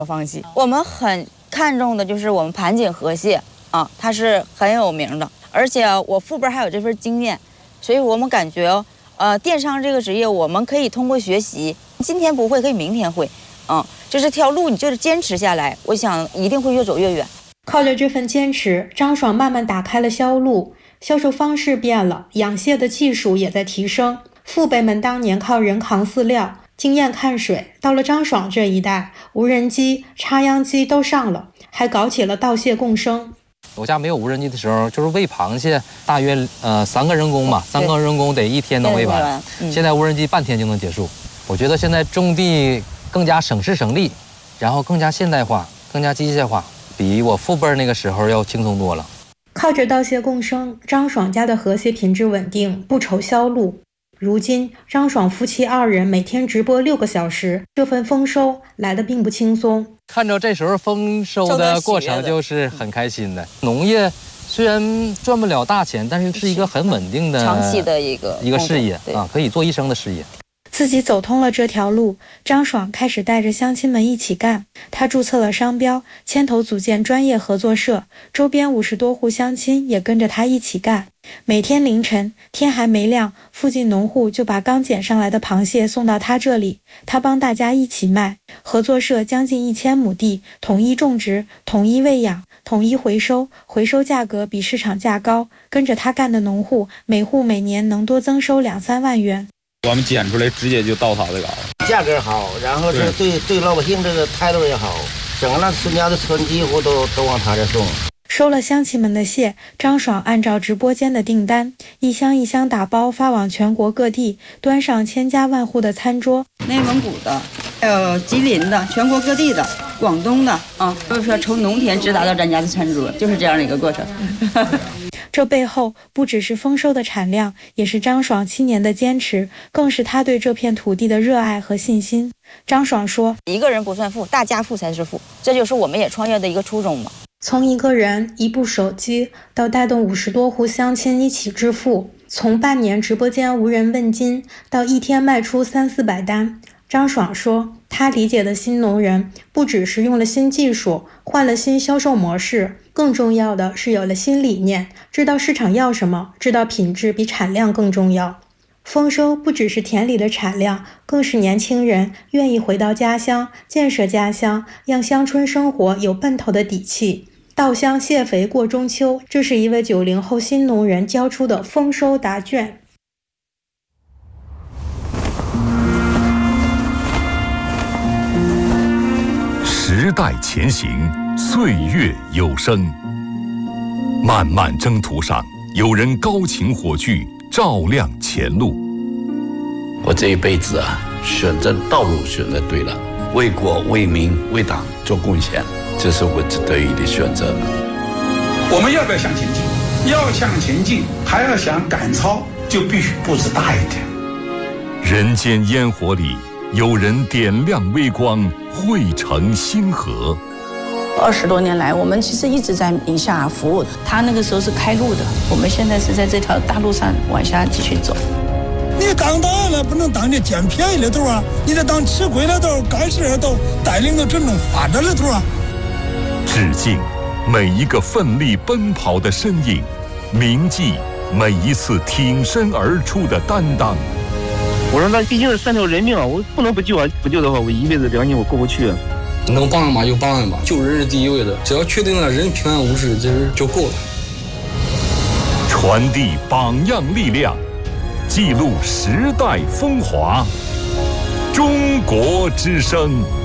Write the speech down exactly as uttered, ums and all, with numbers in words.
放弃。我们很看重的就是我们盘锦河蟹啊，它是很有名的，而且我父辈还有这份经验，所以我们感觉，呃，电商这个职业我们可以通过学习，今天不会可以明天会，嗯，就是这条路你就是坚持下来，我想一定会越走越远。 靠着这份坚持，张爽慢慢打开了销路，销售方式变了，养蟹的技术也在提升。父辈们当年靠人扛饲料，经验看水，到了张爽这一代，无人机、插秧机都上了，还搞起了稻蟹共生。 我家没有无人机的时候，就是喂螃蟹，大约呃三个人工吧，三个人工得一天能喂完。嗯、现在无人机半天就能结束。我觉得现在种地更加省时省力，然后更加现代化，更加机械化，比我父辈那个时候要轻松多了。 靠着稻蟹共生，张爽家的河蟹品质稳定，不愁销路。如今，张爽夫妻二人每天直播六个小时，这份丰收来得并不轻松。 看着这时候丰收的过程，就是很开心的。农业虽然赚不了大钱，但是是一个很稳定的、 长期的一个一个事业啊，可以做一生的事业。 自己走通了这条路，张爽开始带着乡亲们一起干。他注册了商标，牵头组建专业合作社，周边五十多户乡亲也跟着他一起干。每天凌晨，天还没亮，附近农户就把刚捡上来的螃蟹送到他这里，他帮大家一起卖。合作社将近一千亩地，统一种植，统一喂养，统一回收，回收价格比市场价高。跟着他干的农户，每户每年能多增收两三万元。 我们捡出来直接就到他这个， 价格好，然后是对对老百姓这个态度也好，整个那孙家的村几乎都都往他这送。 收了乡亲们的蟹，张爽按照直播间的订单，一箱一箱打包发往全国各地，端上千家万户的餐桌。 内蒙古的，还有吉林的，全国各地的，广东的啊，就是说从农田直达到咱家的餐桌，就是这样的一个过程。 这背后不只是丰收的产量，也是张爽七年的坚持，更是他对这片土地的热爱和信心。张爽说：“ 一个人不算富，大家富才是富，这就是我们也创业的一个初衷嘛。” 从一个人一部手机到带动五十多户乡亲一起致富，从半年直播间无人问津到一天卖出三四百单。张爽说，他理解的新农人不只是用了新技术，换了新销售模式，更重要的是有了新理念，知道市场要什么，知道品质比产量更重要。丰收不只是田里的产量，更是年轻人愿意回到家乡，建设家乡，让乡村生活有奔头的底气。稻香蟹肥过中秋，这是一位九零后新农人交出的丰收答卷。 时代前行，岁月有声。漫漫征途上，有人高擎火炬，照亮前路。 我这一辈子啊，选择道路选择对了，为国为民为党做贡献，这是我得意的选择。 我们要不要向前进？要向前进，还要想赶超，就必须步子大一点。 人间烟火里，有人点亮微光，汇成星河。 二十多年来，我们其实一直在宁夏服务。他那个时候是开路的，我们现在是在这条大路上往下继续走。 你当大了，不能当这捡便宜的头啊！你得当吃亏的头、干事的头，带领着真正发展的头啊！ 致敬每一个奋力奔跑的身影，铭记每一次挺身而出的担当。 我说那毕竟是三条人命啊，我不能不救啊！不救的话，我一辈子良心我过不去啊。 能帮人吧就帮人吧，救人是第一位的，只要确定了人平安无事，其实就够了。 传递榜样力量，记录时代风华。中国之声。